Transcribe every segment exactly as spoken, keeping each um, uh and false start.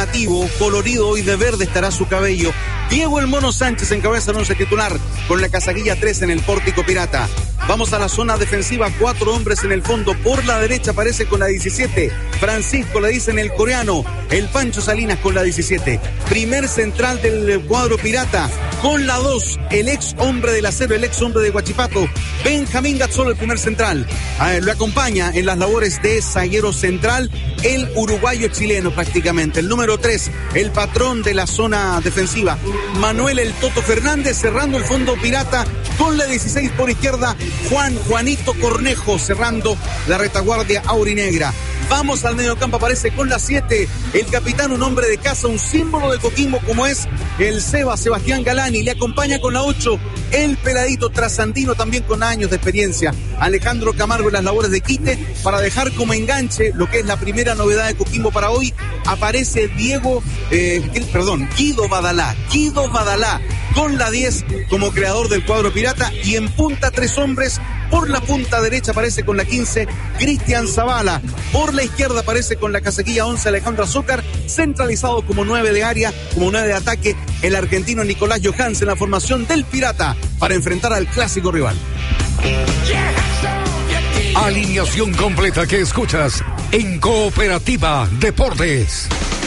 llamativo, colorido, hoy de verde estará su cabello. Diego el Mono Sánchez encabeza el once titular con la casaquilla tres en el pórtico pirata. Vamos a la zona defensiva, cuatro hombres en el fondo. Por la derecha aparece con la diecisiete Francisco, le dicen el coreano, el Pancho Salinas con la diecisiete. Primer central del cuadro pirata con la dos, el ex hombre del acero, el ex hombre de Huachipato, Benjamín Gazzolo, el primer central. Eh, lo acompaña en las labores de zaguero central el uruguayo chileno prácticamente. El número tres, el patrón de la zona defensiva, Manuel el Toto Fernández, cerrando el fondo pirata con la dieciséis por izquierda, Juan Juanito Cornejo, cerrando la retaguardia aurinegra. Vamos al mediocampo, aparece con la siete el capitán, un hombre de casa, un símbolo de Coquimbo como es el Seba, Sebastián Galani. Le acompaña con la ocho el peladito trasandino, también con años de experiencia, Alejandro Camargo en las labores de quite. Para dejar como enganche lo que es la primera novedad de Coquimbo para hoy, aparece Diego, eh, perdón, Guido Badalá, Guido Badalá con la diez como creador del cuadro pirata, y en punta tres hombres. Por la punta derecha aparece con la quince Cristian Zavala. Por la izquierda aparece con la casaquilla once Alejandro Azúcar. Centralizado como nueve de área, como nueve de ataque, el argentino Nicolás Johansen, la formación del pirata para enfrentar al clásico rival. Alineación completa que escuchas en Cooperativa Deportes.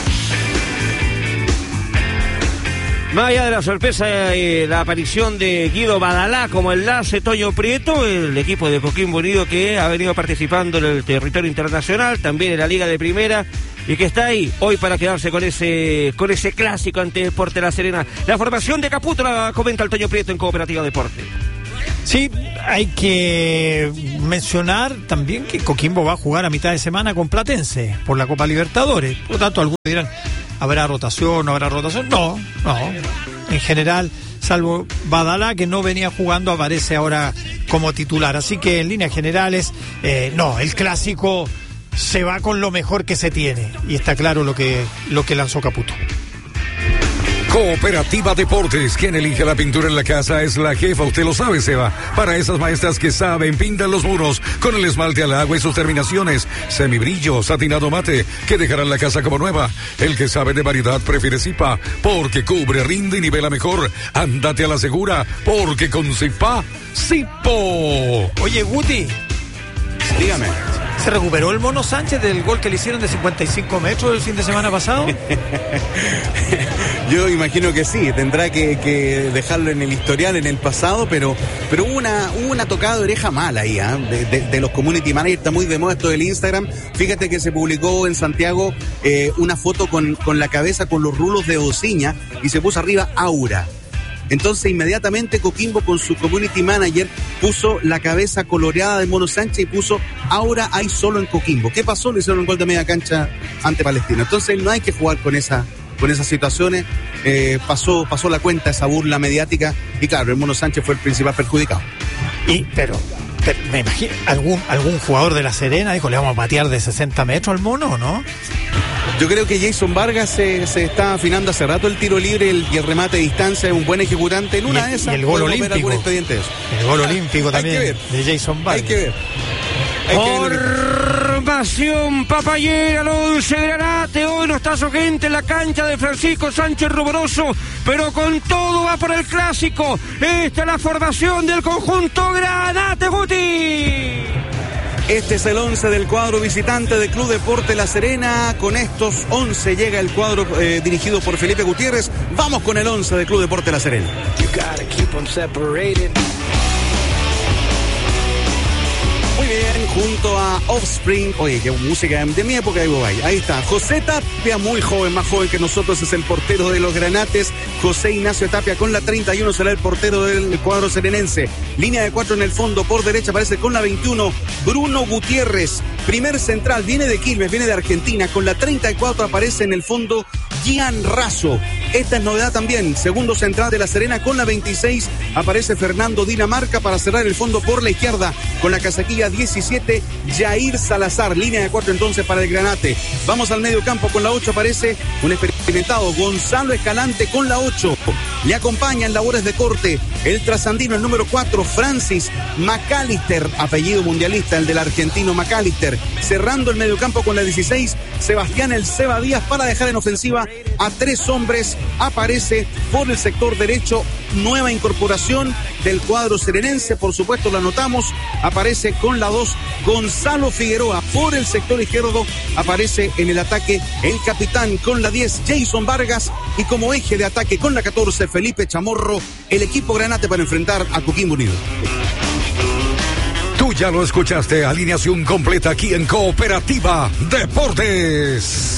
Más allá de la sorpresa y eh, la aparición de Guido Badalá como enlace, Toño Prieto, el equipo de Coquimbo Unido que ha venido participando en el territorio internacional, también en la Liga de Primera, y que está ahí hoy para quedarse con ese con ese clásico ante Deportes La Serena. La formación de Caputo la comenta el Toño Prieto en Cooperativa Deportes. Sí, hay que mencionar también que Coquimbo va a jugar a mitad de semana con Platense por la Copa Libertadores. Por lo tanto, algunos dirán, ¿habrá rotación? ¿No habrá rotación? No, no. En general, salvo Badalá, que no venía jugando, aparece ahora como titular. Así que en líneas generales, eh, no, el clásico se va con lo mejor que se tiene. Y está claro lo que, lo que lanzó Caputo. Cooperativa Deportes, quien elige la pintura en la casa es la jefa, usted lo sabe, Seba. Para esas maestras que saben, pintan los muros con el esmalte al agua y sus terminaciones, semibrillo, satinado mate, que dejarán la casa como nueva. El que sabe de variedad prefiere Zipa, porque cubre, rinde y nivela mejor. Ándate a la segura, porque con Zipa, Zipo. Oye, Guti, dígame. ¿Se recuperó el Mono Sánchez del gol que le hicieron de cincuenta y cinco metros el fin de semana pasado? Yo imagino que sí, tendrá que, que dejarlo en el historial, en el pasado, pero pero hubo una, hubo una tocada de oreja mala ahí, ¿eh? de, de, de los community managers. Está muy de moda esto del Instagram. Fíjate que se publicó en Santiago eh, una foto con, con la cabeza, con los rulos de Ociña, y se puso arriba Aura. Entonces inmediatamente Coquimbo con su community manager puso la cabeza coloreada de Mono Sánchez y puso Aura hay solo en Coquimbo. ¿Qué pasó? Le hicieron un gol de media cancha ante Palestino. Entonces no hay que jugar con esa con esas situaciones. Eh, pasó pasó la cuenta esa burla mediática y claro, el Mono Sánchez fue el principal perjudicado. Y pero, pero me imagino algún algún jugador de La Serena dijo, le vamos a patear de sesenta metros al Mono, ¿no? Yo creo que Jason Vargas se, se está afinando hace rato el tiro libre el, y el remate de distancia, es un buen ejecutante. En una y el, de esas, y el gol olímpico. El gol olímpico también de Jason Vargas. Hay que ver. Hay Formación papayera, el once de Granate. Hoy no está su gente en la cancha de Francisco Sánchez Ruboroso, pero con todo va por el clásico. Esta es la formación del conjunto Granate, Guti. Este es el once del cuadro visitante del Club Deportes La Serena. Con estos once llega el cuadro eh, dirigido por Felipe Gutiérrez. Vamos con el once del Club Deportes La Serena. Muy bien, junto a Offspring. Oye, qué música de mi época de Bobay. Ahí está, José Tapia, muy joven, más joven que nosotros, es el portero de los Granates. José Ignacio Tapia con la treinta y uno será el portero del cuadro serenense. Línea de cuatro en el fondo, por derecha aparece con la veintiuno Bruno Gutiérrez. Primer central, viene de Quilmes, viene de Argentina. Con la treinta y cuatro aparece en el fondo Gian Razo. Esta es novedad también. Segundo central de La Serena con la veintiséis. Aparece Fernando Dinamarca para cerrar el fondo por la izquierda. Con la casaquilla diecisiete, Jair Salazar. Línea de cuatro entonces para el Granate. Vamos al medio campo. Con la ocho aparece un experimentado Gonzalo Escalante con la ocho. Le acompaña en labores de corte el trasandino, el número cuatro, Francis McAllister, apellido mundialista, el del argentino McAllister. Cerrando el mediocampo con la dieciséis, Sebastián El Seba Díaz para dejar en ofensiva a tres hombres. Aparece por el sector derecho, nueva incorporación del cuadro serenense, por supuesto la notamos. Aparece con la dos Gonzalo Figueroa. Por el sector izquierdo aparece en el ataque el capitán con la diez, Jason Vargas. Y como eje de ataque con la catorce, Felipe Chamorro, el equipo Granate para enfrentar a Coquimbo Unido. Tú ya lo escuchaste, alineación completa aquí en Cooperativa Deportes.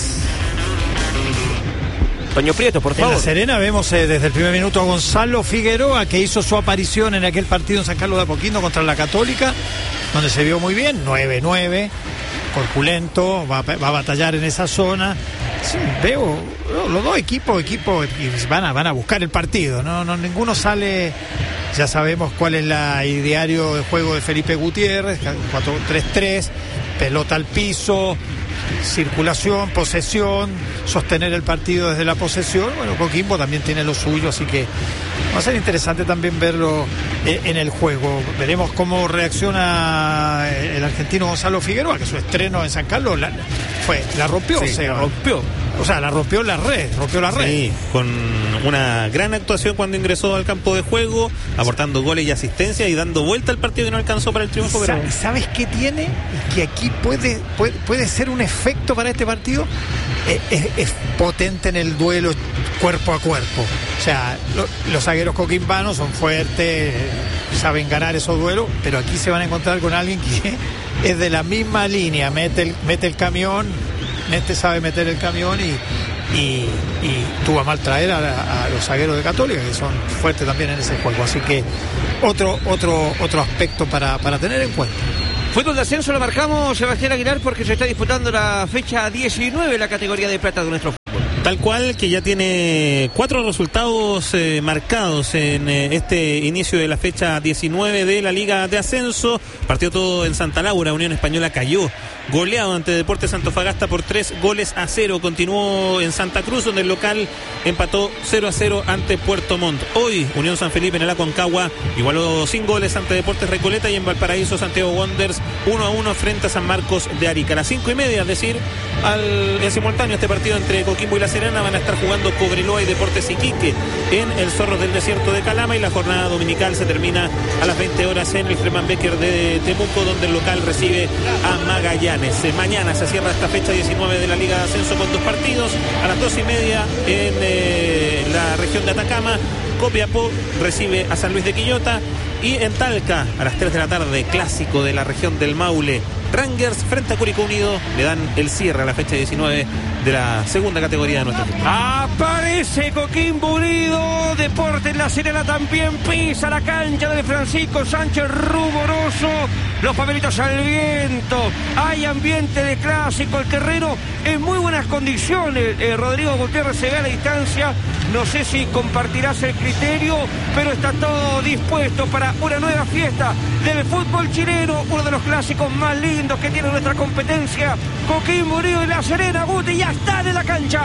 Toño Prieto, por favor. En La Serena vemos eh, desde el primer minuto a Gonzalo Figueroa, que hizo su aparición en aquel partido en San Carlos de Apoquindo contra la Católica, donde se vio muy bien, nueve nueve, corpulento, va, va a batallar en esa zona. Sí, veo los dos equipos, equipos van a, van a buscar el partido, no, no ninguno sale. Ya sabemos cuál es la ideario de juego de Felipe Gutiérrez, cuatro tres tres, pelota al piso, circulación, posesión, sostener el partido desde la posesión. Bueno, Coquimbo también tiene lo suyo, así que va a ser interesante también verlo en el juego. Veremos cómo reacciona el argentino Gonzalo Figueroa, que su estreno en San Carlos la, fue, la rompió, sí, o sea, la rompió. O sea, la rompió la red, rompió la red. Sí, con una gran actuación cuando ingresó al campo de juego, aportando goles y asistencia y dando vuelta al partido que no alcanzó para el triunfo. Pero... ¿Sabes qué tiene? Que aquí puede, puede, puede ser un efecto para este partido. Es, es, es potente en el duelo cuerpo a cuerpo. O sea, lo, los zagueros coquimbanos son fuertes, saben ganar esos duelos, pero aquí se van a encontrar con alguien que es de la misma línea, mete el, mete el camión. Este sabe meter el camión y, y, y tuvo a mal traer a, a los zagueros de Católica, que son fuertes también en ese juego. Así que otro otro otro aspecto para, para tener en cuenta. Fútbol de ascenso lo marcamos, Sebastián Aguilar, porque se está disputando la fecha diecinueve, la categoría de plata de nuestro fútbol. Tal cual, que ya tiene cuatro resultados eh, marcados en eh, este inicio de la fecha diecinueve de la Liga de Ascenso. Partió todo en Santa Laura, Unión Española cayó goleado ante Deportes Antofagasta por tres goles a cero. Continuó en Santa Cruz, donde el local empató cero a cero ante Puerto Montt. Hoy, Unión San Felipe en el Aconcagua igualó sin goles ante Deportes Recoleta, y en Valparaíso, Santiago Wanderers uno a uno frente a San Marcos de Arica. A las cinco y media, es decir, al, en simultáneo este partido entre Coquimbo y La Serena, van a estar jugando Cobreloa y Deportes Iquique en el Zorros del Desierto de Calama, y la jornada dominical se termina a las veinte horas en el Germán Becker de Temuco, donde el local recibe a Magallanes. Mañana se cierra esta fecha diecinueve de la Liga de Ascenso con dos partidos. A las dos y media en eh, la región de Atacama, Copiapó recibe a San Luis de Quillota, y en Talca a las tres de la tarde, clásico de la región del Maule, Rangers frente a Curicó Unido, le dan el cierre a la fecha diecinueve de la segunda categoría de nuestro fútbol. Aparece Coquimbo Unido, Deportes La Serena también pisa la cancha de Francisco Sánchez Rumoroso, los papelitos al viento, hay ambiente de clásico, el terreno en muy buenas condiciones. eh, Rodrigo Gutiérrez se ve a la distancia, no sé si compartirás el criterio, pero está todo dispuesto para una nueva fiesta del fútbol chileno, uno de los clásicos más lindos que tiene nuestra competencia. Coquimbo Unido y La Serena, Guti, ya están en la cancha.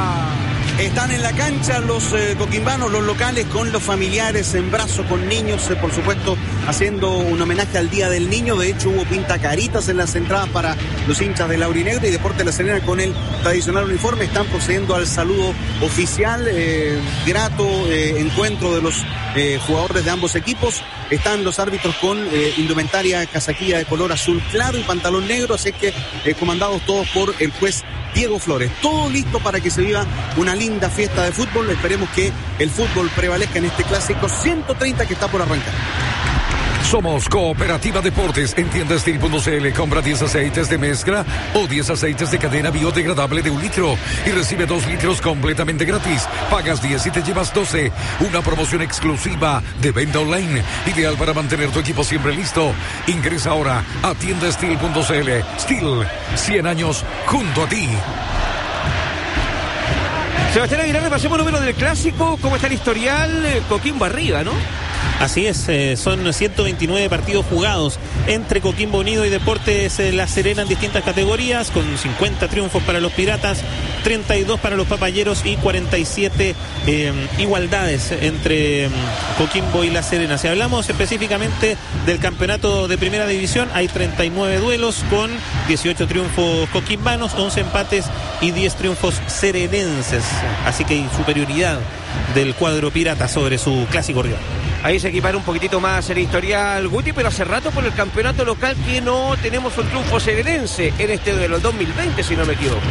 Están en la cancha los eh, coquimbanos, los locales, con los familiares en brazos, con niños, eh, por supuesto, haciendo un homenaje al Día del Niño. De hecho, hubo pintacaritas en las entradas para los hinchas de Laurinegro, y Deportes La Serena con el tradicional uniforme están procediendo al saludo oficial. Eh, grato eh, encuentro de los eh, jugadores de ambos equipos. Están los árbitros con eh, indumentaria, casaquilla de color azul claro y pantalón negro, así que eh, comandados todos por el juez Diego Flores. Todo listo para que se viva una linda fiesta de fútbol. Esperemos que el fútbol prevalezca en este clásico ciento treinta que está por arrancar. Somos Cooperativa Deportes. En tienda Steel punto c l compra diez aceites de mezcla o diez aceites de cadena biodegradable de un litro y recibe dos litros completamente gratis. Pagas diez y te llevas doce. Una promoción exclusiva de venta online, ideal para mantener tu equipo siempre listo. Ingresa ahora a tienda Steel punto c l. Steel, cien años junto a ti. Sebastián Aguilar, repasemos números del clásico, cómo está el historial, eh, Coquimbo arriba, ¿no? Así es, eh, son ciento veintinueve partidos jugados entre Coquimbo Unido y Deportes eh, La Serena en distintas categorías, con cincuenta triunfos para los Piratas, treinta y dos para los Papayeros y cuarenta y siete eh, igualdades entre eh, Coquimbo y La Serena. Si hablamos específicamente del campeonato de Primera División, hay treinta y nueve duelos con dieciocho triunfos coquimbanos, once empates y diez triunfos serenenses. Así que hay superioridad del cuadro pirata sobre su clásico rival. Ahí se equipara un poquitito más el historial, Guti, pero hace rato por el campeonato local que no tenemos un triunfo serenense en este duelo, el dos mil veinte, si no me equivoco.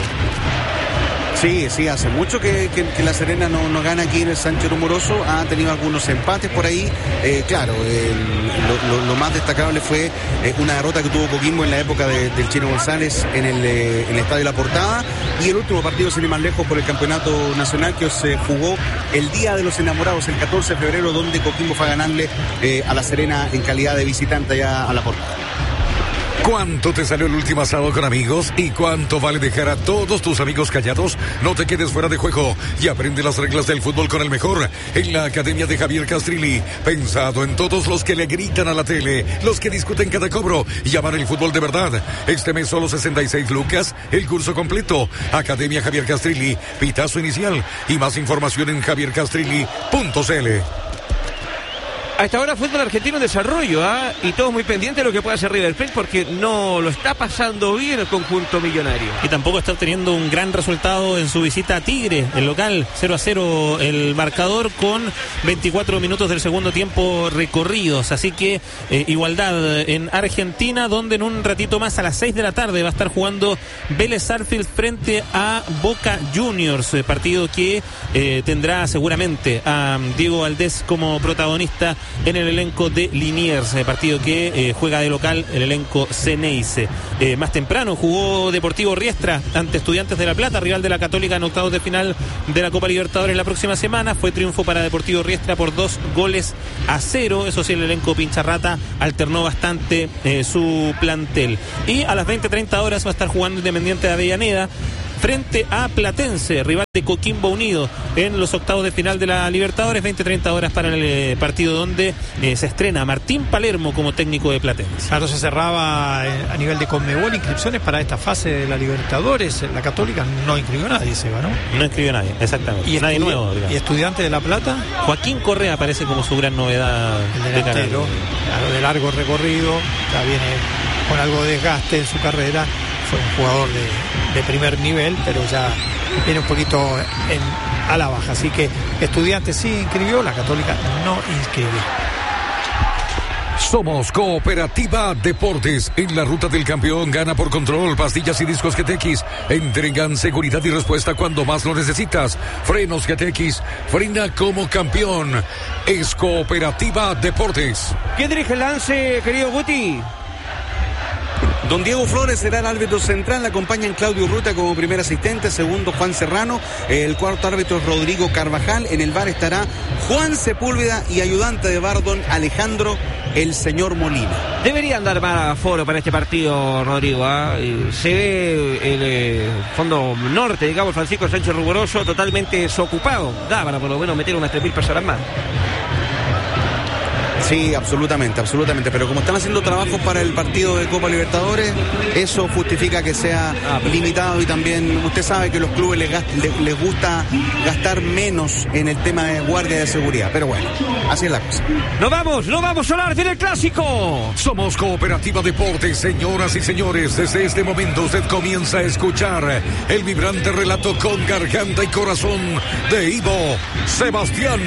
Sí, sí, hace mucho que, que, que La Serena no, no gana aquí en el Sánchez Rumoroso. Ha tenido algunos empates por ahí. Eh, claro, eh, lo, lo, lo más destacable fue eh, una derrota que tuvo Coquimbo en la época de, del Chino González en el, eh, en el Estadio La Portada. Y el último partido, sin ir más lejos, por el Campeonato Nacional que se jugó el Día de los Enamorados, el catorce de febrero, donde Coquimbo fue a ganarle eh, a La Serena en calidad de visitante allá a La Portada. ¿Cuánto te salió el último asado con amigos? ¿Y cuánto vale dejar a todos tus amigos callados? No te quedes fuera de juego y aprende las reglas del fútbol con el mejor en la Academia de Javier Castrilli. Pensado en todos los que le gritan a la tele, los que discuten cada cobro y aman el fútbol de verdad. Este mes solo sesenta y seis lucas, el curso completo. Academia Javier Castrilli, pitazo inicial y más información en javier castrilli punto c l. A esta hora fútbol argentino en desarrollo, ¿ah? Y todos muy pendientes de lo que pueda hacer River Plate porque no lo está pasando bien el conjunto millonario. Y tampoco está obteniendo un gran resultado en su visita a Tigre, el local, cero a cero el marcador con veinticuatro minutos del segundo tiempo recorridos. Así que eh, igualdad en Argentina, donde en un ratito más a las seis de la tarde va a estar jugando Vélez Sarsfield frente a Boca Juniors, eh, partido que eh, tendrá seguramente a Diego Valdés como protagonista en el elenco de Liniers, eh, partido que eh, juega de local el elenco Ceneice. Eh, más temprano jugó Deportivo Riestra ante Estudiantes de La Plata, rival de la Católica en octavos de final de la Copa Libertadores la próxima semana. Fue triunfo para Deportivo Riestra por dos goles a cero. Eso sí, el elenco Pincharrata alternó bastante eh, su plantel. Y a las veinte treinta horas va a estar jugando Independiente de Avellaneda frente a Platense, rival de Coquimbo Unido en los octavos de final de la Libertadores. Veinte treinta horas para el eh, partido donde eh, se estrena Martín Palermo como técnico de Platense. Claro, se cerraba eh, a nivel de Conmebol inscripciones para esta fase de la Libertadores. La Católica no inscribió a nadie, Seba, ¿no? No inscribió a nadie, exactamente. ¿Y nadie nuevo, digamos. ¿Y Estudiante de La Plata? Joaquín Correa aparece como su gran novedad. El delantero, claro, de largo recorrido, ya viene con algo de desgaste en su carrera. Fue un jugador de, de primer nivel, pero ya viene un poquito en, a la baja. Así que Estudiantes sí inscribió, la Católica no inscribió. Somos Cooperativa Deportes. En la ruta del campeón, gana por control. Pastillas y discos G T X entregan seguridad y respuesta cuando más lo necesitas. Frenos G T X, frena como campeón. Es Cooperativa Deportes. ¿Quién dirige el lance, querido Guti? Don Diego Flores será el árbitro central, le acompañan Claudio Ruta como primer asistente, segundo Juan Serrano, el cuarto árbitro es Rodrigo Carvajal, en el V A R estará Juan Sepúlveda y ayudante de V A R don Alejandro el señor Molina. Deberían dar más foro para este partido, Rodrigo, ¿eh? Se ve el eh, fondo norte, digamos, Francisco Sánchez Ruboroso totalmente desocupado, da para por lo menos meter unas tres mil personas más. Sí, absolutamente, absolutamente. Pero como están haciendo trabajos para el partido de Copa Libertadores, eso justifica que sea ah, limitado y también usted sabe que los clubes les, gast- les, les gusta gastar menos en el tema de guardia de seguridad. Pero bueno, así es la cosa. ¡Nos vamos! ¡Nos vamos a hablar del clásico! Somos Cooperativa Deportes, señoras y señores. Desde este momento usted comienza a escuchar el vibrante relato con garganta y corazón de Ivo Sebastián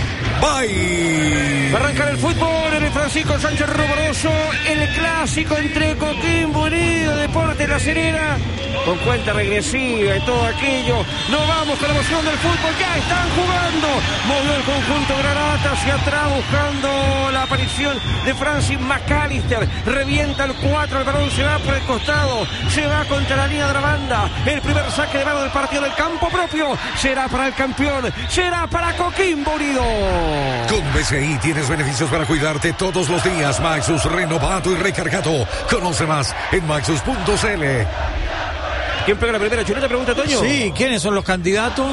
Bay. Va a arrancar el fútbol en el Francisco Sánchez Ruboroso, el clásico entre Coquimbo Unido, Deportes La Serena, con cuenta regresiva y todo aquello. Nos vamos con la emoción del fútbol, ya están jugando. Movió el conjunto Granata hacia atrás buscando la aparición de Francis McAllister. Revienta el cuatro, el balón se va por el costado, se va contra la línea de la banda. El primer saque de mano del partido del campo propio será para el campeón, será para Coquimbo Unido. Con B C I tienes beneficios para cuidarte todos los días. Maxus renovado y recargado. Conoce más en maxus punto c l. ¿Quién pega la primera chuleta? Pregunta Toño. Sí, ¿quiénes son los candidatos?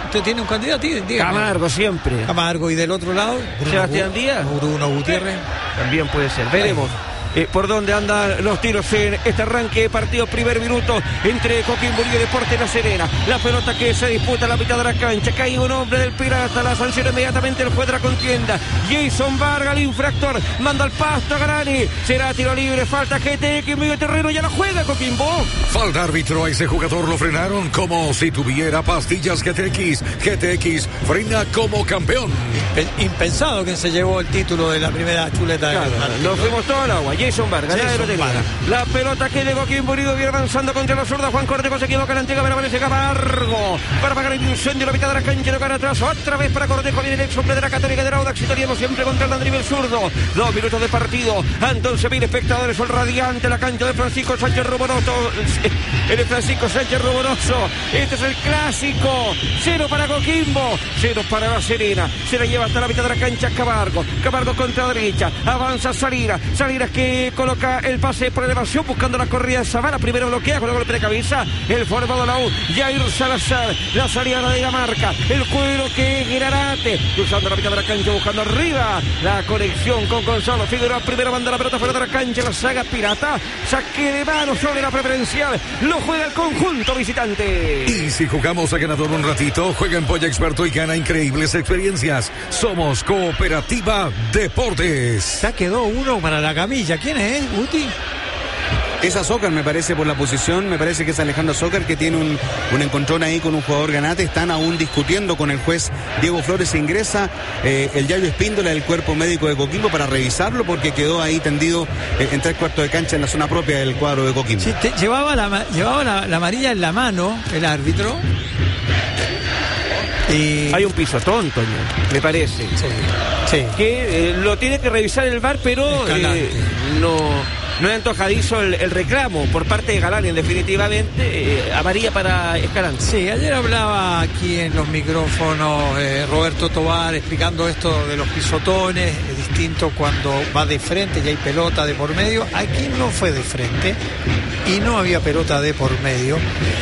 ¿Usted tiene un candidato? Dígame. Camargo siempre. Camargo, y del otro lado, Bruno Sebastián Gu- Díaz. Bruno Gutiérrez. También puede ser, veremos. Eh, por dónde andan los tiros en este arranque de partido, primer minuto entre Coquimbo y Deportes La Serena. La pelota que se disputa a la mitad de la cancha, cae un hombre del Pirata, la sanción inmediatamente el juez de la contienda. Jason Vargas, el infractor, manda al pasto a Garani, será tiro libre, falta G T X, medio terreno, ya la juega Coquimbo. Falta árbitro, a ese jugador lo frenaron como si tuviera pastillas G T X. G T X frena como campeón. Impensado que se llevó el título de la primera chuleta de Claro, nos fuimos todo al agua. Jason Vargas, Jason ya lo tenía. Vargas. La pelota que de Coquimbo Unido viene avanzando contra la zurda. Juan Cornejo se equivoca, la entrega, pero aparece Camargo para pagar el incendio en la mitad de la cancha, no cara atrás, otra vez para Cornejo, viene el ex hombre de la Católica de Audax Italiano, siempre contra el andrivel zurdo. Dos minutos de partido, entonces mil espectadores, sol radiante, la cancha de Francisco Sánchez Ruboroso, el Francisco Sánchez Ruboroso. Este es el clásico, cero para Coquimbo, cero para La Serena, se la lleva hasta la mitad de la cancha Camargo, Camargo contra derecha, avanza Salira, Salira que coloca el pase por elevación, buscando la corrida de Zavala, primero bloquea con el golpe de cabeza, el formado de la U, Jair Salazar, la salida de la marca, el cuero que es Granate, cruzando la mitad de la cancha, buscando arriba, la conexión con Gonzalo Figueroa, primero manda la pelota fuera de la cancha, la saga Pirata, saque de mano sobre la preferencial, lo juega el conjunto visitante. Y si jugamos a ganador un ratito, juega en Polla Experto y gana increíbles experiencias. Somos Cooperativa Deportes. Ya quedó uno para la camilla. ¿Quién es, Guti? Esa Zócar me parece por la posición, me parece que es Alejandro Zócar, que tiene un, un encontrón ahí con un jugador Granate. Están aún discutiendo con el juez Diego Flores. Ingresa eh, el Yayo Espíndola del cuerpo médico de Coquimbo para revisarlo, porque quedó ahí tendido eh, en tres cuartos de cancha en la zona propia del cuadro de Coquimbo. Sí, te- llevaba la, llevaba la, la amarilla en la mano el árbitro. Y... Hay un pisotón, Toño, me parece. Sí, sí. Que eh, lo tiene que revisar el V A R, pero eh, no, no es antojadizo el, el reclamo por parte de Galán, definitivamente. Eh, amarilla para Escalante. Sí, ayer hablaba aquí en los micrófonos eh, Roberto Tobar explicando esto de los pisotones. Es distinto cuando va de frente y hay pelota de por medio. Aquí no fue de frente y no había pelota de por medio.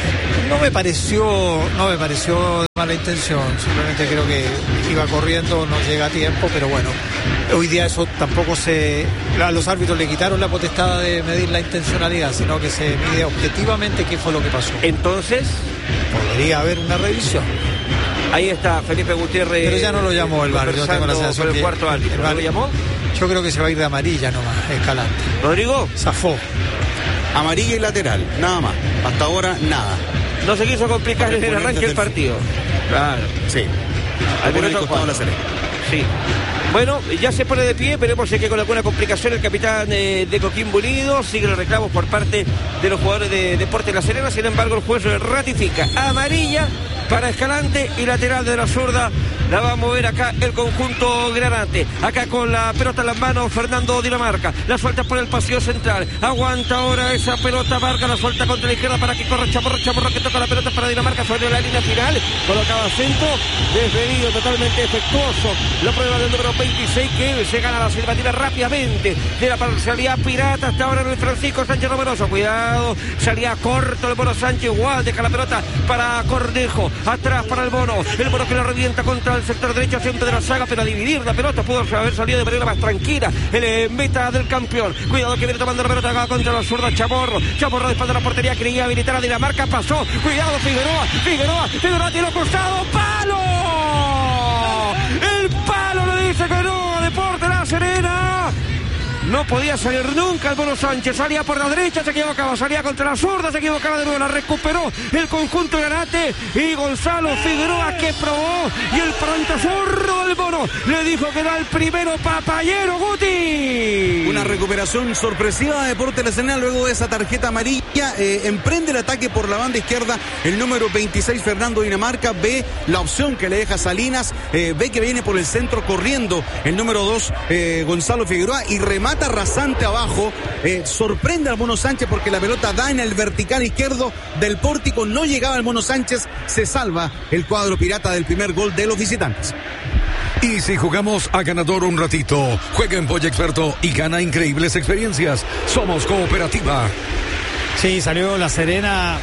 No me pareció, no me pareció de mala intención, simplemente creo que iba corriendo, no llega a tiempo, pero bueno, hoy día eso tampoco se... A los árbitros le quitaron la potestad de medir la intencionalidad, sino que se mide objetivamente qué fue lo que pasó. Entonces, Podría haber una revisión. ahí está Felipe Gutiérrez. Pero ya no lo llamó el V A R, yo tengo la sensación con el que cuarto árbitro. el V A R ¿No lo llamó? Yo creo que se va a ir de amarilla nomás, Escalante. Rodrigo, Zafó. Amarilla y lateral, nada más. Hasta ahora, nada. no se quiso complicar en el arranque del partido. Claro. Sí. Al Por el minuto costado cuatro. La Serena. Sí. Bueno, ya se pone de pie, veremos si hay que con alguna complicación el capitán eh, de Coquimbo Unido. Sigue los reclamos por parte de los jugadores de Deportes La Serena. Sin embargo, el juez ratifica amarilla para Escalante y lateral de la zurda. La va a mover acá el conjunto Granate. Acá con la pelota en las manos Fernando Dinamarca. La suelta por el pasillo central. Aguanta ahora esa pelota Vargas. La suelta contra la izquierda para que corra Chaporro. Chaporro que toca la pelota para Dinamarca sobre la línea final. Colocaba centro. Desvenido totalmente efectuoso. La prueba del número veintiséis que se gana la silbatina rápidamente de la parcialidad pirata. Hasta ahora en el Francisco Sánchez Romanoso. Cuidado. Salía corto el Bono Sánchez. Igual deja la pelota para Cornejo. Atrás para el Bono. El Bono que la revienta contra el sector derecho siempre de la saga, pero a dividir la pelota pudo haber salido de manera más tranquila el eh, meta del campeón. Cuidado que viene tomando la pelota acá contra la zurda Chamorro. Chamorro de espalda de la portería, quería habilitar a Dinamarca, pasó. Cuidado Figueroa, Figueroa, Figueroa tiene los cruzados, ¡palo! El palo le dice que no, Deportes La Serena. No podía salir nunca el Bono Sánchez. Salía por la derecha, se equivocaba. Salía contra la zurda, se equivocaba de nuevo. La recuperó el conjunto Granate. Y Gonzalo Figueroa que probó. Y el pronto zurdo del Bono le dijo que era el primero papayero, Guti. Una recuperación sorpresiva de Deportes La Serena luego de esa tarjeta amarilla. Eh, emprende el ataque por la banda izquierda el número veintiséis Fernando Dinamarca. Ve la opción que le deja Salinas. Eh, ve que viene por el centro corriendo el número dos eh, Gonzalo Figueroa y remata rasante abajo. Eh, sorprende al Mono Sánchez porque la pelota da en el vertical izquierdo del pórtico. No llegaba el Mono Sánchez. Se salva el cuadro pirata del primer gol de los visitantes. Y si jugamos a ganador un ratito, juega en Polla Experto y gana increíbles experiencias. Somos Cooperativa. Sí, salió La Serena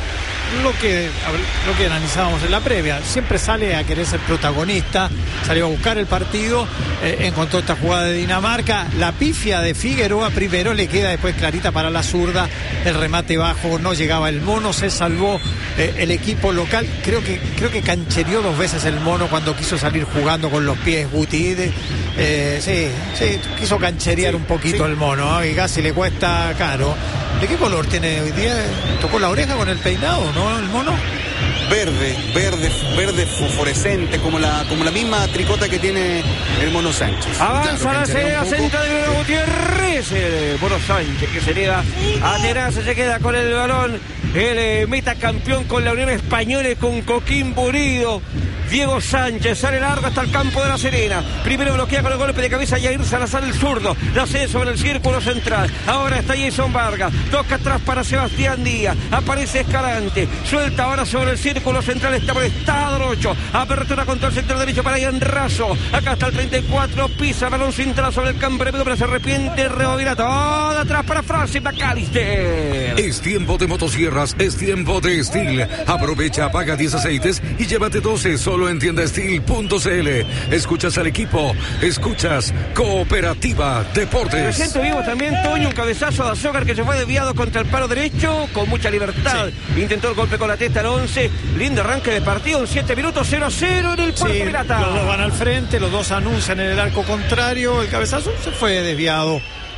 lo que, lo que analizábamos en la previa. Siempre sale a querer ser protagonista, salió a buscar el partido, eh, encontró esta jugada de Dinamarca, la pifia de Figueroa primero, le queda después clarita para la zurda, el remate bajo, no llegaba el mono, se salvó eh, el equipo local. Creo que creo que canchereó dos veces el mono cuando quiso salir jugando con los pies Guti. De, eh, sí, sí, quiso cancherear sí, un poquito sí. el mono, ¿eh? Y casi le cuesta caro. ¿De qué color tiene hoy día? ¿Tocó la oreja con el peinado, no, el mono? Verde, verde, verde fosforescente, como la, como la misma tricota que tiene el Mono Sánchez. Avanza claro, la Serena, centro de Bruno Gutiérrez, el Mono Sánchez que se eleva a Tenace, se queda con el balón, el eh, metacampeón con la Unión Española y con Coquimbo Unido. Diego Sánchez sale largo hasta el campo de la Serena. Primero bloquea con el golpe de cabeza Jair Salazar, el zurdo. La hace sobre el círculo central. Ahora está Jason Vargas. Toca atrás para Sebastián Díaz. Aparece Escalante. Suelta ahora sobre el círculo central. Está por Estado ocho. Apertura contra el sector derecho para Ian Razo. Acá está el treinta y cuatro. Pisa balón sin tras sobre el campo enemigo, pero se arrepiente. Rebobina todo atrás para Francis McAllister. Es tiempo de motosierras. Es tiempo de Steel. Aprovecha, paga diez aceites y llévate doce solo en tienda steel punto c l. Escuchas al equipo, escuchas Cooperativa Deportes. Presente vivo también Toño, un cabezazo de Azócar que se fue desviado contra el palo derecho con mucha libertad. Sí. Intentó el golpe con la testa al once. Lindo arranque de partido en siete minutos, cero a cero en el Puerto sí, Pirata. Los dos van al frente, los dos anuncian en el arco contrario. El cabezazo se fue desviado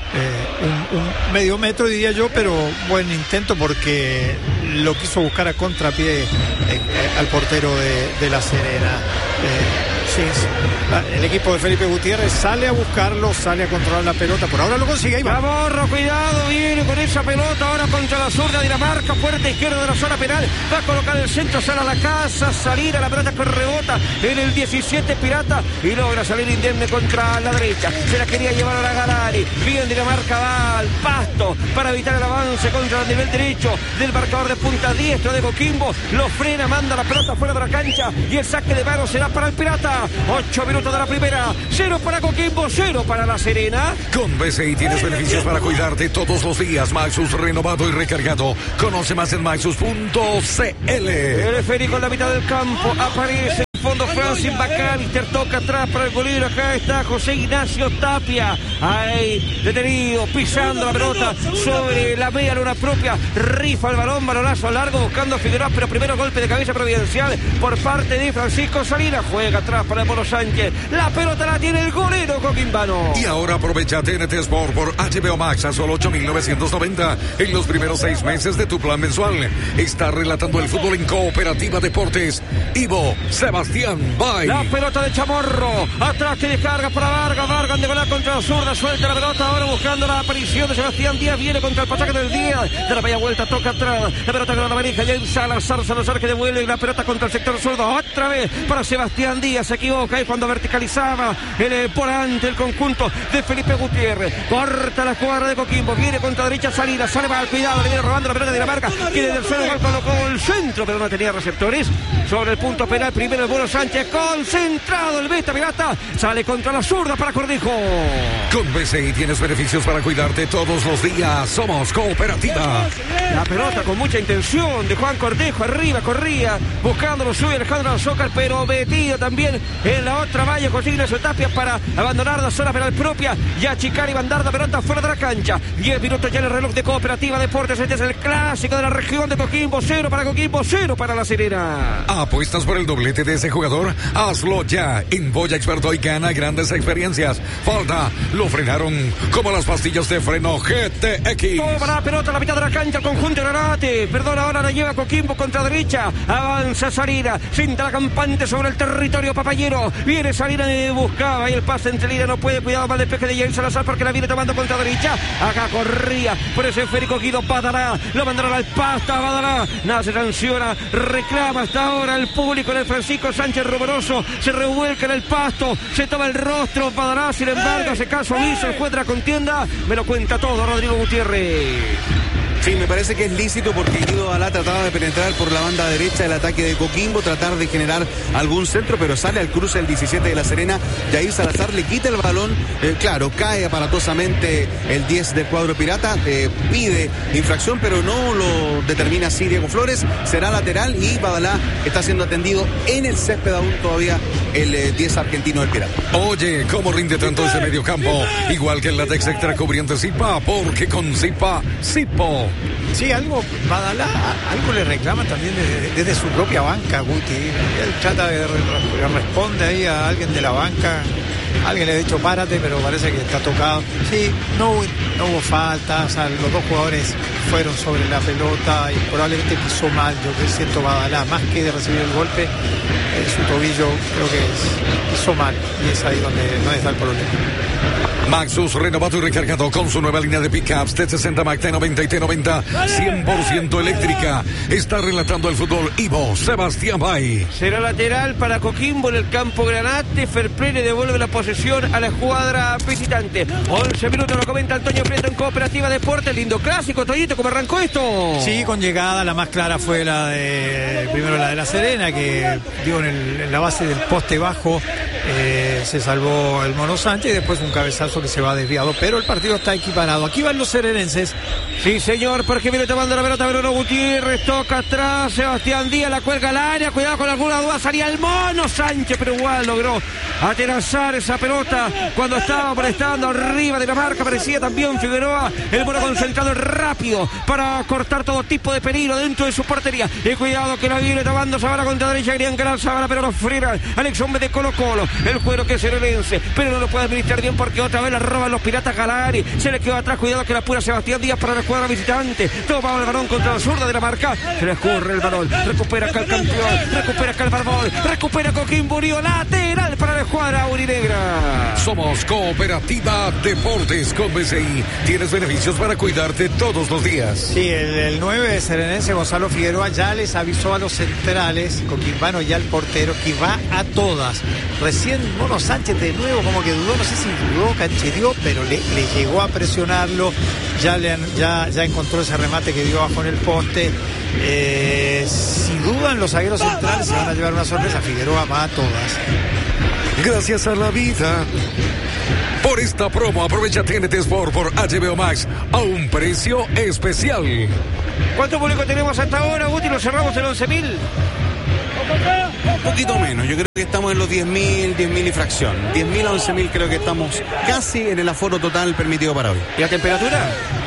eh, un, un medio metro, diría yo, pero buen intento porque lo quiso buscar a contrapié eh, eh, al portero de, de La Serena. Eh, sí, sí. El equipo de Felipe Gutiérrez sale a buscarlo, sale a controlar la pelota. Por ahora lo consigue. Ahí va. Chamorro, cuidado, viene con esa pelota ahora contra la zurda de Dinamarca, fuerte izquierda de la zona penal. Va a colocar el centro, sale a la casa, salir a la pelota que rebota en el diecisiete Pirata y logra salir indemne contra la derecha. Se la quería llevar a la Galari. Bien, Dinamarca va al pasto para evitar el avance contra el nivel derecho del marcador de punta diestro de Coquimbo. Lo frena, manda la pelota fuera de la cancha y el saque de mano será para el Pirata. Ocho minutos de la primera, cero para Coquimbo, cero para La Serena. Con B C I tienes beneficios para cuidarte todos los días. Maxus renovado y recargado. Conoce más en maxus punto c l. El esférico en la mitad del campo aparece. Fondo Francis McAllister, toca atrás para el golero. Acá está José Ignacio Tapia, ahí detenido, pisando la pelota sobre la media luna propia, rifa el balón, balonazo largo buscando a Figueroa, pero primero golpe de cabeza providencial por parte de Francisco Salinas. Juega atrás para el Mono Sánchez, la pelota la tiene el golero coquimbano. Y ahora aprovecha T N T Sport por H B O Max a solo ocho mil novecientos noventa en los primeros seis meses de tu plan mensual. Está relatando el fútbol en Cooperativa Deportes Ivo Sebastián Bay. La pelota de Chamorro, atrás que descarga para Vargas, Vargas de volar contra la zurda, suelta la pelota, ahora buscando la aparición de Sebastián Díaz, viene contra el pasaje del Díaz, de la media vuelta, toca atrás, la pelota con la manija, Jair Salazar, Salazar que devuelve la pelota contra el sector zurdo, otra vez para Sebastián Díaz, se equivoca ahí cuando verticalizaba el volante, el conjunto de Felipe Gutiérrez, corta la cuadra de Coquimbo, viene contra derecha Salinas, sale mal, cuidado, le viene robando la pelota de Dinamarca, que desde el suelo gol colocó el centro, pero no tenía receptores, sobre el punto penal, primero el Mono Sánchez, concentrado el Beta Pirata, sale contra la zurda para Cornejo. Con B C I tienes beneficios para cuidarte todos los días. Somos Cooperativa. La pelota con mucha intención de Juan Cornejo, arriba corría, buscando lo suyo Alejandro Azócar, pero metido también en la otra valla, consigue su Tapia para abandonar la zona penal propia y achicar y mandar la pelota fuera de la cancha. diez minutos ya en el reloj de Cooperativa Deportes. Este es el clásico de la región de Coquimbo. Cero para Coquimbo, cero para La Serena. ¿Apuestas por el doblete de ese jugador? Hazlo ya. En Boya Experto y gana grandes experiencias. Falta, lo frenaron como las pastillas de freno G T X. Toma la pelota a la mitad de la cancha, el conjunto de Granate. Perdón, ahora la lleva Coquimbo contra derecha. Avanza Salina, cinta la campante sobre el territorio papayero. Viene Salina y buscaba y el pase entre línea, no puede, cuidado para el despeje de Jair Salazar porque la viene tomando contra derecha. Acá corría por ese esférico Guido Badalá, lo mandaron al pasto a Badalá, nada se sanciona, reclama hasta ahora el público en el Francisco Sánchez Rumoroso, se revuelca en el pasto, se toma el rostro Badalá, sin embargo hace caso omiso el juez de la contienda, me lo cuenta todo Rodrigo Gutiérrez. Sí, me parece que es lícito porque Guido Badalá trataba de penetrar por la banda derecha del ataque de Coquimbo, tratar de generar algún centro, pero sale al cruce el diecisiete de La Serena. Jair Salazar le quita el balón, eh, claro, cae aparatosamente el diez del cuadro pirata, eh, pide infracción, pero no lo determina así Diego Flores, será lateral y Badalá está siendo atendido en el césped aún todavía el eh, diez argentino del pirata. Oye, ¿cómo rinde tanto ese mediocampo? Igual que el látex extra cubriente Zipa, porque con Zipa, Zipo. Sí, algo, Badalá, algo le reclama también desde, desde su propia banca, Guti. Él trata de, de responde ahí a alguien de la banca. Alguien le ha dicho párate, pero parece que está tocado. Sí, no, no hubo falta, o sea, los dos jugadores fueron sobre la pelota y probablemente pisó mal. Yo que siento Badalá, más que de recibir el golpe, en su tobillo creo que es, pisó mal y es ahí donde no está el problema. Maxus renovado y recargado con su nueva línea de pickups T sesenta Mac T noventa y T noventa cien por ciento eléctrica. Está relatando el fútbol Ivo Sebastián Bay. Será lateral para Coquimbo en el campo Granate. Fairplay le devuelve la posesión a la escuadra visitante. once minutos, lo comenta Antonio Prieto en Cooperativa Deportes. Lindo clásico, Toñito, ¿cómo arrancó esto? Sí, con llegada, la más clara fue la de primero la de La Serena, que dio en, el, en la base del poste bajo, eh, se salvó el Mono Sánchez y después un cabezazo que se va desviado, pero el partido está equiparado. Aquí van los serenenses. Sí, señor, porque viene tomando la pelota Bruno Gutiérrez, toca atrás, Sebastián Díaz, la cuelga al área, cuidado con alguna duda, salía el Mono Sánchez, pero igual logró aterrazar esa pelota cuando estaba prestando arriba de la marca, parecía también Figueroa, el Mono concentrado rápido para cortar todo tipo de peligro dentro de su portería, y cuidado que la viene tomando Zabala contra derecha, querían ganar Zabala, pero lo frenan Alex Hombre de Colo Colo, el juego que es serenense, pero no lo puede administrar bien porque otra vez la roban los piratas. Galani se le quedó atrás, cuidado que la apura Sebastián Díaz para la escuadra visitante, toma el balón contra la zurda de la marca, se le escurre el balón, recupera acá el campeón, recupera acá el Barbón, recupera Coquimbo Unido, lateral para la escuadra aurinegra. Somos Cooperativa Deportes con B C I, tienes beneficios para cuidarte todos los días. Sí, el, el nueve serenense Gonzalo Figueroa ya les avisó a los centrales, Coquimbano ya el portero, que va a todas. Recién Mono Sánchez de nuevo como que dudó, no sé si dudó, canchereó, pero le, le llegó a presionarlo, ya, le, ya, ya encontró ese remate que dio abajo en el poste. Eh, si dudan los zagueros centrales se van a llevar una sorpresa. Figueroa va a todas. Gracias a la vida. Por esta promo aprovecha T N T Sport por H B O Max a un precio especial. ¿Cuánto público tenemos hasta ahora, Guti? ¿Lo cerramos en once mil? Un poquito menos, yo creo que estamos en los diez mil, diez mil y fracción. diez mil a once mil creo que estamos casi en el aforo total permitido para hoy. ¿Y la temperatura?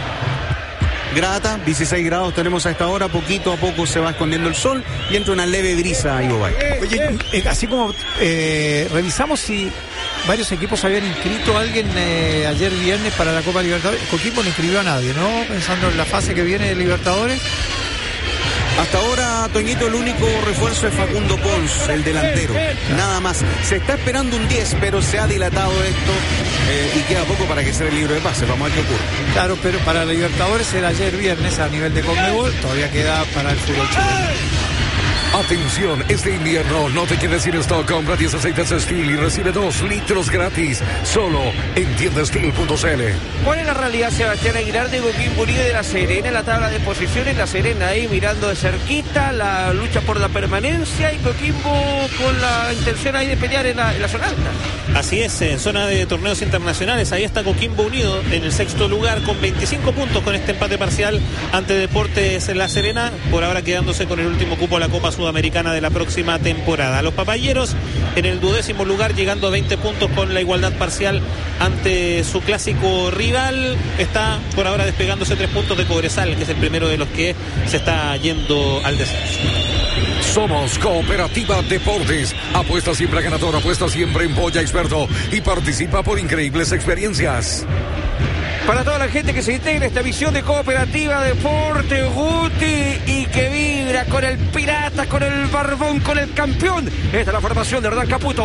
Grata, dieciséis grados tenemos a esta hora, poquito a poco se va escondiendo el sol y entra una leve brisa ahí, Bobay. Oye, eh, así como eh, revisamos si varios equipos habían inscrito a alguien eh, ayer viernes para la Copa Libertadores, Coquimbo no inscribió a nadie, ¿no? Pensando en la fase que viene de Libertadores. Hasta ahora, Toñito, el único refuerzo es Facundo Pons, el delantero. Nada más. Se está esperando un diez, pero se ha dilatado esto eh, y queda poco para que sea el libro de pases. Vamos a ver qué ocurre. Claro, pero para la Libertadores era ayer viernes a nivel de Conmebol. Todavía queda para el fútbol chileno. Atención, este invierno no te quedes sin stock, compra diez aceites Steel y recibe dos litros gratis, solo en tienda steel punto c l. ¿Cuál es la realidad, Sebastián Aguilar, de Coquimbo Unido de La Serena en la tabla de posiciones? La Serena ahí mirando de cerquita la lucha por la permanencia y Coquimbo con la intención ahí de pelear en la, en la zona alta. Así es, en zona de torneos internacionales, ahí está Coquimbo Unido en el sexto lugar con veinticinco puntos con este empate parcial ante Deportes La Serena, por ahora quedándose con el último cupo a la Copa Sudamericana de la próxima temporada. Los papayeros en el duodécimo lugar, llegando a veinte puntos con la igualdad parcial ante su clásico rival. Está por ahora despegándose tres puntos de Cobresal, que es el primero de los que se está yendo al descenso. Somos Cooperativa Deportes. Apuesta siempre a ganador, apuesta siempre en Polla Experto y participa por increíbles experiencias. Para toda la gente que se integra a esta visión de Cooperativa Deporte, Guti, y que vibra con el Pirata, con el Barbón, con el campeón. Esta es la formación de Hernán Caputo.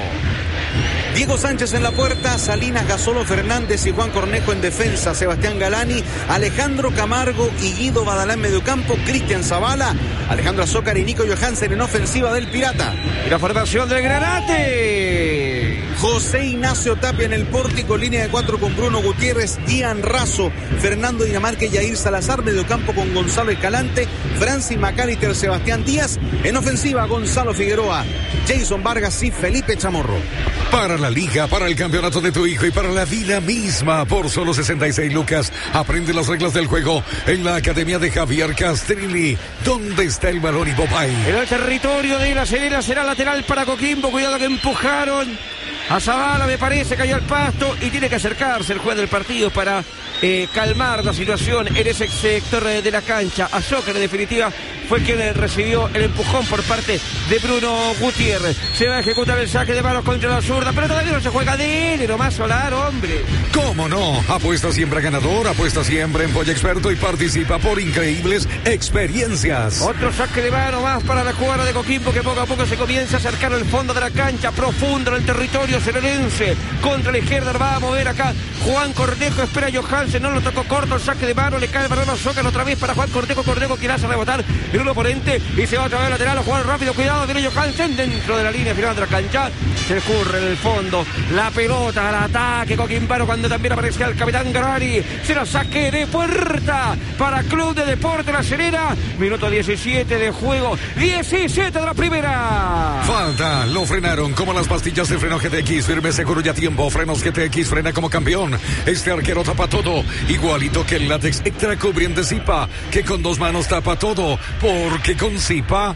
Diego Sánchez en la puerta, Salinas, Gasolo, Fernández y Juan Cornejo en defensa, Sebastián Galani, Alejandro Camargo y Guido Badalá en mediocampo, Cristian Zabala, Alejandro Azócar y Nico Johansen en ofensiva del Pirata. Y la formación del Granate. José Ignacio Tapia en el pórtico, línea de cuatro con Bruno Gutiérrez, Ian Razo, Fernando Dinamarca y Yair Salazar, mediocampo con Gonzalo Escalante, Francis McAllister, Sebastián Díaz, en ofensiva Gonzalo Figueroa, Jason Vargas y Felipe Chamorro. Para la liga, para el campeonato de tu hijo y para la vida misma, por solo sesenta y seis lucas, aprende las reglas del juego en la Academia de Javier Castrilli. ¿Dónde está el balón y Popay? En el territorio de La Serena será lateral para Coquimbo, cuidado que empujaron a Zavala, me parece, cayó al pasto y tiene que acercarse el juez del partido para eh, calmar la situación en ese sector de la cancha. Azócar, en definitiva, fue quien recibió el empujón por parte de Bruno Gutiérrez. Se va a ejecutar el saque de manos contra la zurda, pero todavía no se juega de él, nomás Solar, hombre. ¿Cómo no? Apuesta siempre ganador, apuesta siempre en Polla Experto y participa por increíbles experiencias. Otro saque de mano más para la jugada de Coquimbo, que poco a poco se comienza a acercar al fondo de la cancha, profundo en el territorio serenense. Contra la izquierda va a mover acá Juan Cornejo, espera a Johansen, no lo tocó corto, el saque de mano, le cae el balón a Zócalo otra vez para Juan Cornejo, Cornejo quiere hacer rebotar en un oponente y se va otra vez al lateral a jugar rápido, cuidado, viene Johansen dentro de la línea final de la cancha, se escurre en el fondo, la pelota al ataque Coquimbano cuando también aparecía el capitán Garari, será saque de puerta para Club de Deporte La Serena, minuto diecisiete de juego, diecisiete de la primera. Falta, lo frenaron como las pastillas de freno G T X, firme, seguro y a tiempo, frenos G T X, frena como campeón, este arquero tapa todo, igualito que el látex extra cubriente Zipa, que con dos manos tapa todo, porque con Zipa,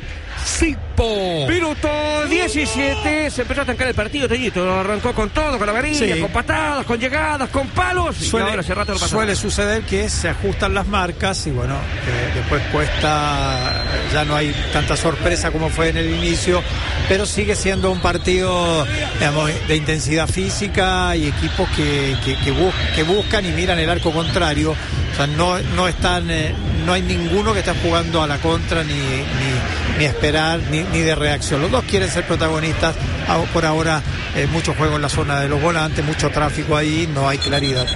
Zipo. Minuto diecisiete, se empezó a estancar el partido, Toñito, arrancó con todo, con la varilla, sí, con patadas, con llegadas, con palos, suele, y ahora hace rato no pasa suele nada. suceder que se ajustan las marcas y bueno, eh, después cuesta, ya no hay tanta sorpresa como fue en el inicio, pero sigue siendo un partido, digamos, de intensidad física y equipos que, que, que, bus, que buscan y miran el arco contrario, o sea, no, no están, eh, no hay ninguno que esté jugando a la contra ni, ni, ni esperar ni, ni de reacción, los dos quieren ser protagonistas, por ahora eh, mucho juego en la zona de los volantes, mucho tráfico ahí, no hay claridad.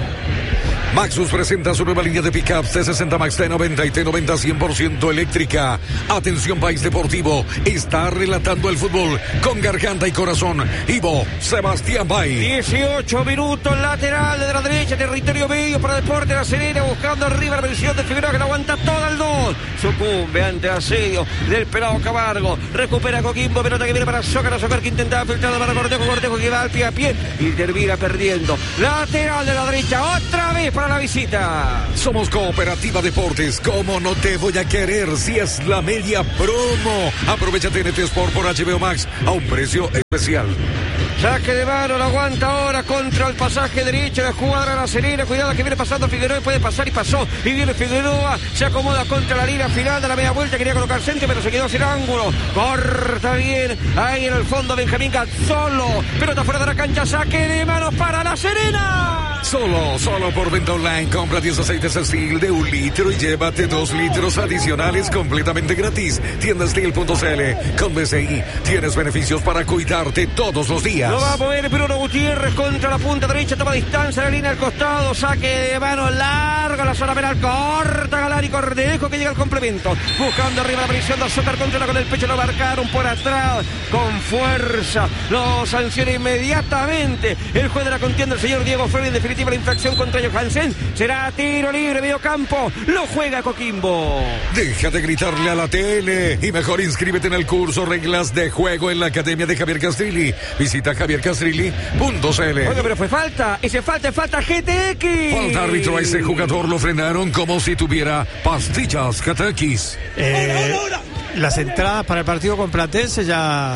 Maxus presenta su nueva línea de pickups T sesenta Max, T noventa y T noventa cien por ciento eléctrica. Atención, país deportivo, está relatando el fútbol con garganta y corazón. Ivo Sebastián Bay. dieciocho minutos, lateral de la derecha, territorio medio para Deporte La Serena, buscando arriba la versión de Figueroa que la aguanta toda el dos. Sucumbe ante el asedio del pelado Camargo. Recupera Coquimbo, pelota que viene para Zócalo, Zócalo que intentaba filtrar para Cortejo, Cortejo que va al pie a pie y termina perdiendo. Lateral de la derecha, otra vez para la visita. Somos Cooperativa Deportes, ¿cómo no te voy a querer si es la media promo? Aprovecha T N T Sport por H B O Max a un precio especial. Saque de mano, lo aguanta ahora contra el pasaje derecho, la jugada La Serena, cuidado que viene pasando Figueroa y puede pasar y pasó, y viene Figueroa, se acomoda contra la línea final de la media vuelta, quería colocar centro pero se quedó sin ángulo, corta bien, ahí en el fondo Benjamín Gazzolo, pelota fuera de la cancha, saque de manos para La Serena. Solo, solo por venta online, compra diez aceites Steel de un litro y llévate dos litros adicionales completamente gratis. Tienda Steel punto c l, con B C I tienes beneficios para cuidarte todos los días. Lo va a mover Bruno Gutiérrez contra la punta derecha, toma distancia, la línea al costado, saque de mano larga, la zona penal, corta Galari, Cornejo que llega al complemento, buscando arriba la presión de Azócar, contra con el pecho, lo marcaron por atrás, con fuerza, lo sanciona inmediatamente el juez de la contienda, el señor Diego Ferri. En definitiva la infracción contra Johansen será tiro libre, medio campo, lo juega Coquimbo. Deja de gritarle a la tele y mejor inscríbete en el curso Reglas de Juego en la Academia de Javier Castrilli. Visita javier castrilli punto c l. Oiga, pero fue falta, ese falta, falta G T X. Falta árbitro, a ese jugador lo frenaron como si tuviera pastillas G T X. Eh, las entradas para el partido con Platense ya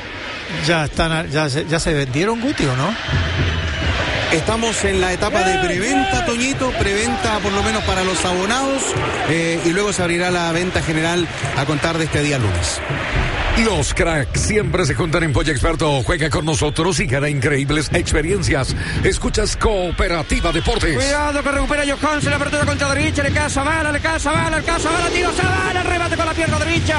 ya están ya, ya se vendieron, Guti, ¿o no? Estamos en la etapa de preventa, Toñito, preventa por lo menos para los abonados, eh, y luego se abrirá la venta general a contar de este día lunes. Los cracks siempre se juntan en Polla Experto. Juega con nosotros y gana increíbles experiencias. Escuchas Cooperativa Deportes. Cuidado que recupera Johansen, la apertura contra derecha, le cae a Zavala, le cae a Zavala, le cae a Zavala, tiro Zavala, remate con la pierna derecha.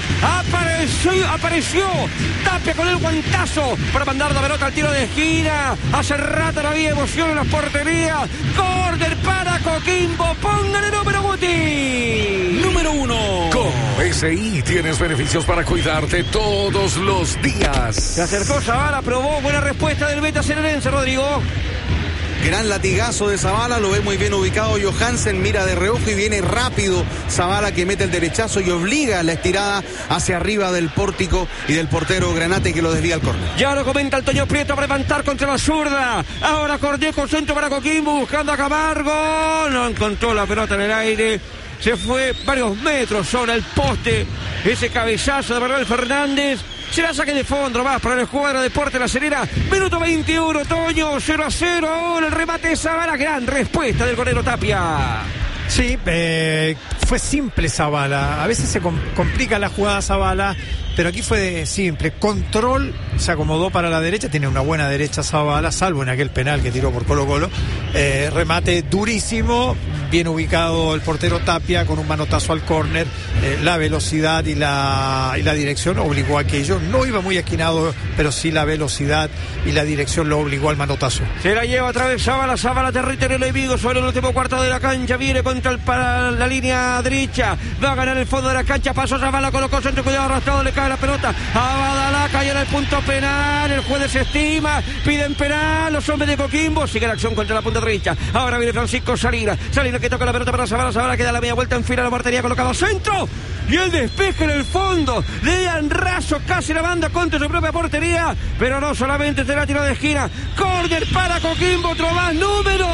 Apareció, apareció Tapia con el guantazo para mandar la pelota al tiro de esquina. Hace rato no había emoción en las porterías. Córner para Coquimbo, póngale número Guti. Número uno. Con B C I tienes beneficios para cuidarte todos los días. Se acercó Zavala, probó, buena respuesta del Beta Serenense, Rodrigo. Gran latigazo de Zavala, lo ve muy bien ubicado Johansen, mira de reojo y viene rápido Zavala, que mete el derechazo y obliga la estirada hacia arriba del pórtico y del portero Granate, que lo desvía al córner. Ya lo comenta el Toño Prieto, para levantar contra la zurda. Ahora Cornejo, centro para Coquimbo, buscando a Camargo. No encontró la pelota en el aire. Se fue varios metros sobre el poste. Ese cabezazo de Manuel Fernández. Será saque de fondo más para la escuadra Deportes La Serena. Minuto veintiuno, Toño, cero a cero. Ahora el remate de Zavala. Gran respuesta del golero Tapia. Sí, eh, fue simple Zavala. A veces se com- complica la jugada Zavala, pero aquí fue simple. Control, se acomodó para la derecha, tiene una buena derecha Zavala, salvo en aquel penal que tiró por Colo Colo. Eh, remate durísimo, bien ubicado el portero Tapia con un manotazo al córner. Eh, la velocidad y la, y la dirección obligó a aquello. No iba muy esquinado, pero sí la velocidad y la dirección lo obligó al manotazo. Se la lleva otra vez Zavala, Zavala, territorio enemigo sobre el último cuarto de la cancha. Viene contra el, para la línea derecha. Va a ganar el fondo de la cancha. Pasó Zavala, colocó centro, cuidado, arrastrado, le cae la pelota a Badalá, cayó en el punto penal. El juez desestima, piden penal. Los hombres de Coquimbo. Sigue la acción contra la punta derecha. Ahora viene Francisco Salinas. Salinas que toca la pelota para Zavala. Zavala que da la media vuelta, en fila la portería, colocado centro. Y el despeje en el fondo. Le dan raso casi la banda contra su propia portería. Pero no solamente se la tiró de esquina. Córner para Coquimbo, otro más número.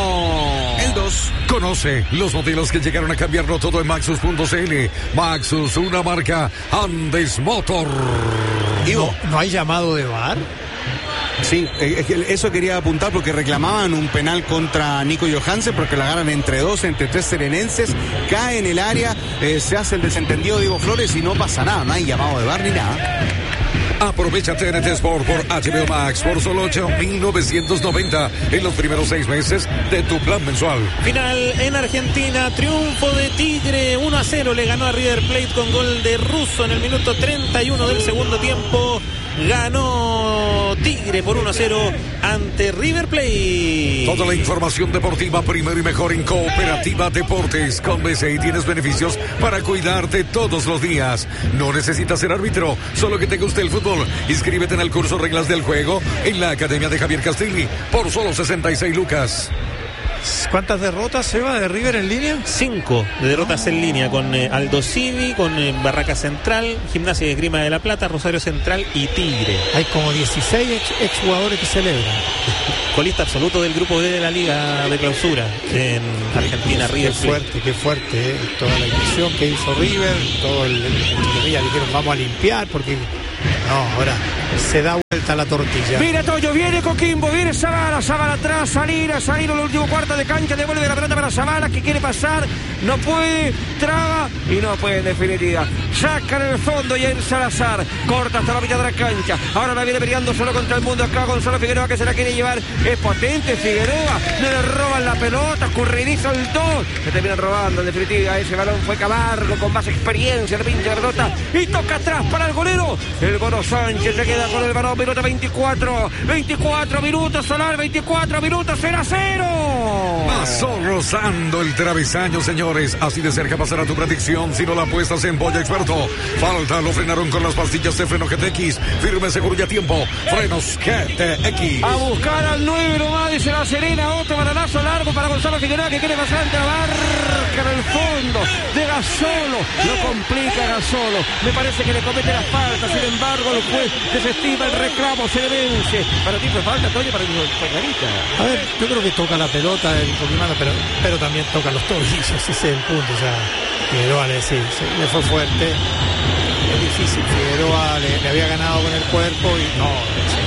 El dos. Conoce los modelos que llegaron a cambiarlo todo en Maxus punto c l. Maxus, una marca Andes Motor. No, ¿no hay llamado de V A R? Sí, eh, eso quería apuntar porque reclamaban un penal contra Nico Johansen porque la agarran entre dos, entre tres serenenses, cae en el área, eh, se hace el desentendido Diego Flores y no pasa nada, no hay llamado de V A R ni nada. Aprovecha T N T Sport por H B O Max por solo ocho mil novecientos noventa en los primeros seis meses de tu plan mensual. Final en Argentina, triunfo de Tigre, uno a cero le ganó a River Plate con gol de Russo en el minuto treinta y uno del segundo tiempo. Ganó Tigre por uno a cero ante River Plate. Toda la información deportiva primero y mejor en Cooperativa Deportes. Con B C I tienes beneficios para cuidarte todos los días. No necesitas ser árbitro, solo que te guste el fútbol. Inscríbete en el curso Reglas del Juego en la Academia de Javier Castilli por solo sesenta y seis lucas. ¿Cuántas derrotas se va de River en línea? Cinco de derrotas en línea con eh, Aldo Civi, con eh, Barraca Central, Gimnasia y Esgrima de la Plata, Rosario Central y Tigre. Hay como dieciséis ex, ex jugadores que celebran. Colista absoluto del grupo B de la Liga de Clausura en Argentina, River Qué fuerte, qué fuerte, eh. Toda la inversión que hizo River, todo el, el, el día dijeron vamos a limpiar porque no, ahora se da vuelta la tortilla. Mira Toño, viene Coquimbo, viene Zavala, Zavala atrás, Salinas, Salinas en el último cuarto de cancha, devuelve la pelota para Zavala que quiere pasar, no puede, traba y no puede en definitiva. Sacan en el fondo y en Salazar, corta hasta la mitad de la cancha. Ahora la viene peleando solo contra el mundo acá Gonzalo Figueroa que se la quiere llevar. Es potente Figueroa, no le roban la pelota, escurridizo el dos. Se terminan robando en definitiva, ese balón fue Camargo con más experiencia, le pincha la pelota y toca atrás para el golero. El Goro Sánchez se queda con el balón, minuto veinticuatro, veinticuatro minutos, Solar, veinticuatro minutos, cero a cero. Pasó rozando el travesaño, señores. Así de cerca pasará tu predicción si no la apuestas en Boya Experto. Falta, lo frenaron con las pastillas de freno G T X. Firme, seguro y a tiempo. Frenos G T X. A buscar al nueve nomás, dice La Serena. Otro balonazo largo para Gonzalo Figueroa que quiere pasar ante la barca en el fondo de Gasolo. Lo complica Gasolo. Me parece que le comete la falta. Sin embargo, el juez desestima el reclamo, se le vence. Para ti fue falta, Toño, para el Margarita. A ver, yo creo que toca la pelota el Coquimano, pero, pero también toca los tobillos, ese es el punto. O sea, Figueroa le, sí, sí, le fue fuerte. Es difícil, Figueroa le, le había ganado con el cuerpo y no,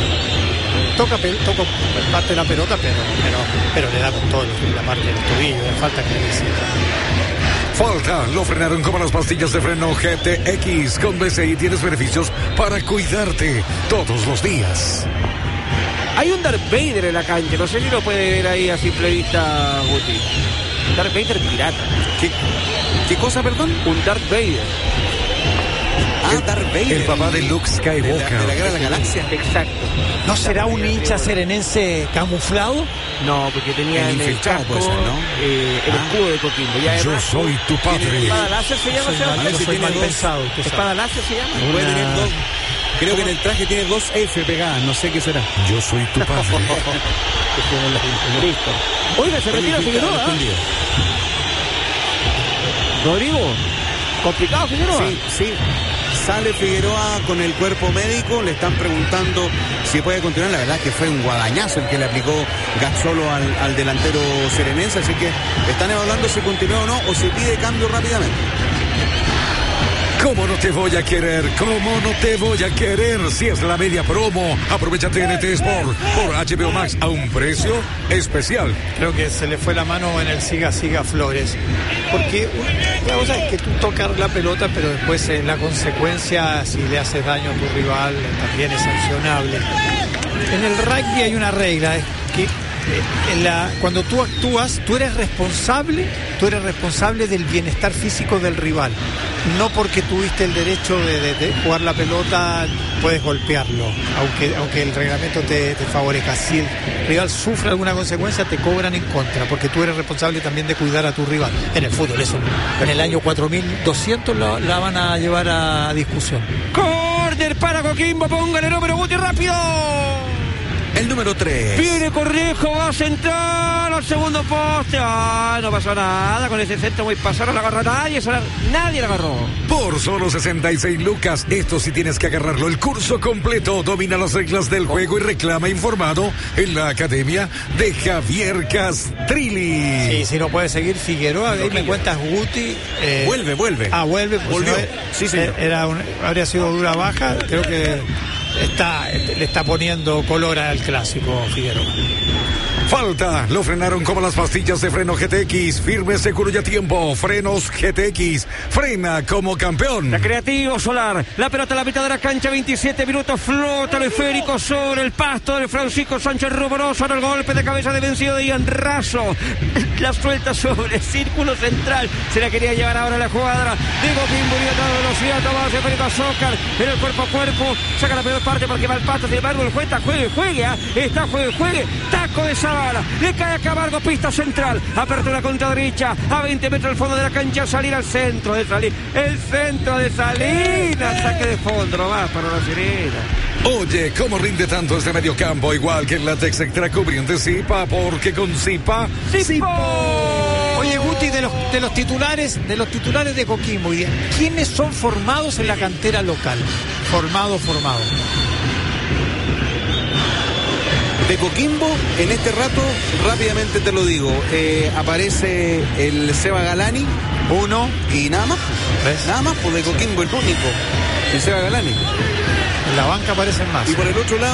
sí. toca, toca parte de la pelota, pero, pero, pero le da con todo la parte del tobillo, le falta que le necesita. Falta, lo frenaron como las pastillas de freno G T X. Con B C I tienes beneficios para cuidarte todos los días. Hay un Darth Vader en la cancha, no sé si lo puede ver ahí a simple vista, Guti. Darth Vader pirata. ¿Qué, qué cosa, perdón? Un Darth Vader. El Darth Vader. El papá de Luke Skywalker. De la, de la Guerra de la Galaxia. Exacto. ¿No será un hincha serenense camuflado? No, porque tenía El en el infiltrado casco puede ser, ¿no? eh, el Ah. escudo de Coquimbo. Y Yo además, soy tu padre. ¿espada láser se llama? Soy Seba? mal, yo soy tiene mal dos. pensado. usted sabe. ¿Espada láser se llama? Puede Una- tener dos. Creo que en el traje tiene dos F pegadas, no sé qué será. Yo soy tu padre. Listo. Oiga, se retira Figueroa. Escondido. Rodrigo, complicado Figueroa. Sí, sí. Sale Figueroa con el cuerpo médico, le están preguntando si puede continuar. La verdad es que fue un guadañazo el que le aplicó Gazzolo al, al delantero serenense, así que están evaluando si continúa o no, o si pide cambio rápidamente. ¿Cómo no te voy a querer? ¿Cómo no te voy a querer? Si es la media promo, aprovecha T N T Sport por H B O Max a un precio especial. Creo que se le fue la mano en el siga siga Flores. Porque una cosa es que tú tocas la pelota, pero después eh, la consecuencia, si le haces daño a tu rival, eh, también es sancionable. En el rugby hay una regla, es que eh, en la, cuando tú actúas, tú eres responsable, tú eres responsable del bienestar físico del rival. No porque tuviste el derecho de, de, de jugar la pelota, puedes golpearlo, aunque, aunque el reglamento te, te favorezca. Si el rival sufre alguna consecuencia, te cobran en contra, porque tú eres responsable también de cuidar a tu rival. En el fútbol, eso en el año cuatro mil doscientos la, la van a llevar a discusión. Corner para Coquimbo, póngale número Guti rápido. El número tres. Viene Cornejo, va a centrar al segundo poste. Ah, no pasó nada con ese centro muy pasado, no la agarró nadie, la, nadie la agarró. Por solo sesenta y seis lucas, esto sí tienes que agarrarlo. El curso completo, domina las reglas del juego y reclama informado en la academia de Javier Castrilli. Y si no puede seguir Figueroa, ahí me cuentas Guti. Eh, Vuelve, vuelve. Ah, vuelve. Pues Volvió. si no, Sí, señor. Era un, habría sido dura baja. Creo que está, le está poniendo color al clásico Figueroa. Falta, lo frenaron como las pastillas de freno G T X. Firme, seguro y a tiempo. Frenos G T X. Frena como campeón. La Creativo Solar, la pelota a la mitad de la cancha, veintisiete minutos, flota el esférico sobre el pasto de Francisco Sánchez Rumoroso, en el golpe de cabeza de vencido de Ian Razo, la suelta sobre el círculo central, se la quería llevar ahora la jugadora de Coquimbo, y a toda velocidad, toma hacia Federico Azócar, en el cuerpo a cuerpo, saca la peor parte porque va al pasto, sin embargo el juez está juegue, juegue, ¿eh? está juegue, juegue, taco de Zavala, le cae a Camargo, pista central, apertura contra derecha, a veinte metros del fondo de la cancha, salir al centro de salir, el centro de Salinas, saque de fondo nomás para la Sirena. Oye, ¿cómo rinde tanto este mediocampo? Igual que el látex extra cubriente Zipa, porque con Zipa... Oye, Guti, de los, de los titulares, de los titulares de Coquimbo, ¿quiénes son formados en la cantera local? Formados, formados. De Coquimbo, en este rato, rápidamente te lo digo, eh, aparece el Seba Galani, Uno. y nada más. ¿Ves? Nada más, pues de Coquimbo, el único, el Seba Galani. En la banca aparecen más. Y por el otro lado,